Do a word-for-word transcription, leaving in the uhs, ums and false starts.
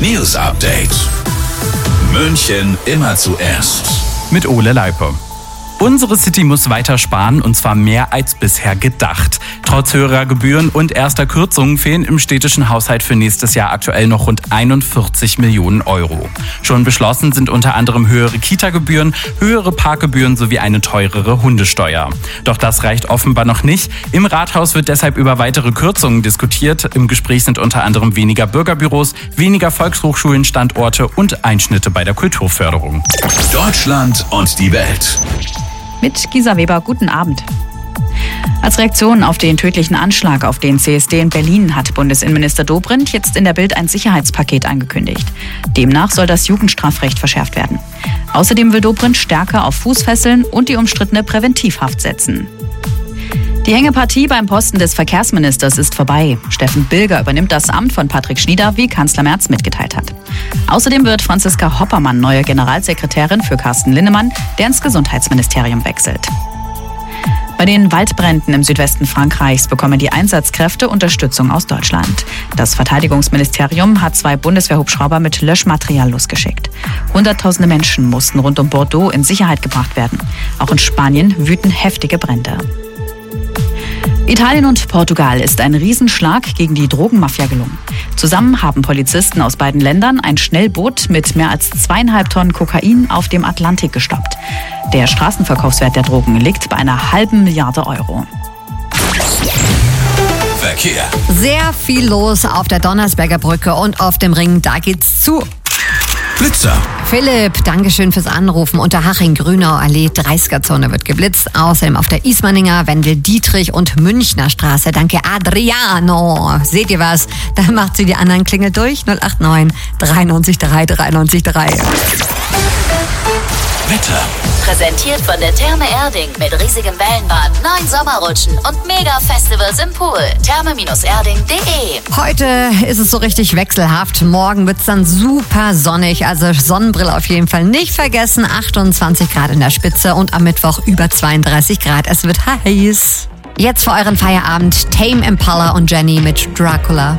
News Update. München immer zuerst. Mit Ole Leipe. Unsere City muss weiter sparen, und zwar mehr als bisher gedacht. Trotz höherer Gebühren und erster Kürzungen fehlen im städtischen Haushalt für nächstes Jahr aktuell noch rund einundvierzig Millionen Euro. Schon beschlossen sind unter anderem höhere Kita-Gebühren, höhere Parkgebühren sowie eine teurere Hundesteuer. Doch das reicht offenbar noch nicht. Im Rathaus wird deshalb über weitere Kürzungen diskutiert. Im Gespräch sind unter anderem weniger Bürgerbüros, weniger Volkshochschulen-Standorte und Einschnitte bei der Kulturförderung. Deutschland und die Welt. Mit Gisa Weber, guten Abend. Als Reaktion auf den tödlichen Anschlag auf den C S D in Berlin hat Bundesinnenminister Dobrindt jetzt in der Bild ein Sicherheitspaket angekündigt. Demnach soll das Jugendstrafrecht verschärft werden. Außerdem will Dobrindt stärker auf Fußfesseln und die umstrittene Präventivhaft setzen. Die Hängepartie beim Posten des Verkehrsministers ist vorbei. Steffen Bilger übernimmt das Amt von Patrick Schnieder, wie Kanzler Merz mitgeteilt hat. Außerdem wird Franziska Hoppermann neue Generalsekretärin für Carsten Linnemann, der ins Gesundheitsministerium wechselt. Bei den Waldbränden im Südwesten Frankreichs bekommen die Einsatzkräfte Unterstützung aus Deutschland. Das Verteidigungsministerium hat zwei Bundeswehrhubschrauber mit Löschmaterial losgeschickt. Hunderttausende Menschen mussten rund um Bordeaux in Sicherheit gebracht werden. Auch in Spanien wüten heftige Brände. Italien und Portugal ist ein Riesenschlag gegen die Drogenmafia gelungen. Zusammen haben Polizisten aus beiden Ländern ein Schnellboot mit mehr als zweieinhalb Tonnen Kokain auf dem Atlantik gestoppt. Der Straßenverkaufswert der Drogen liegt bei einer halben Milliarde Euro. Verkehr. Sehr viel los auf der Donnersberger Brücke und auf dem Ring, da geht's zu. Blitzer. Philipp, Dankeschön fürs Anrufen. Unterhaching-Grünau Allee, dreißiger-Zone wird geblitzt. Außerdem auf der Ismaninger, Wendel-Dietrich und Münchner Straße. Danke, Adriano. Seht ihr was? Dann macht sie die anderen Klingel durch. null acht neun dreiundneunzig drei dreiundneunzig drei. Wetter. Präsentiert von der Therme Erding mit riesigem Wellenbad, neun Sommerrutschen und Mega-Festivals im Pool. therme Erding punkt de. Heute ist es so richtig wechselhaft. Morgen wird es dann super sonnig. Also Sonnenbrille auf jeden Fall nicht vergessen. achtundzwanzig Grad in der Spitze und am Mittwoch über zweiunddreißig Grad. Es wird heiß. Jetzt für euren Feierabend Tame Impala und Jenny mit Dracula.